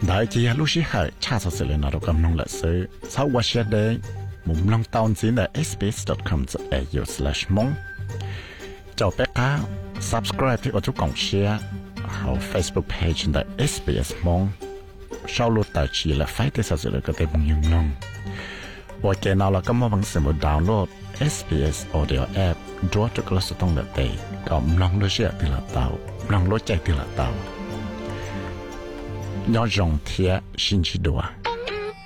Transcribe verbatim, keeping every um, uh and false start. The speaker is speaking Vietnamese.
đại chỉ lúc xí hệ cha sao sự lên nào cầm nông lệ sự sau qua xe đây mùng long tàu chỉ là s b s dot com dot a u slash mong chào bé cá subscribe thì ở chỗ cộng share hậu Facebook page là ét bê ét mong sau lúc tài chỉ là phải tới sao sự lên cái tên mùng nhung long và cái nào là có một bằng sự một download ét bê ét audio app draw cho các sự thông lệ tệ còn long lúc xí thì là tàu long lúc chạy thì là tàu nhỏ rộng thiệt xin chỉ đùa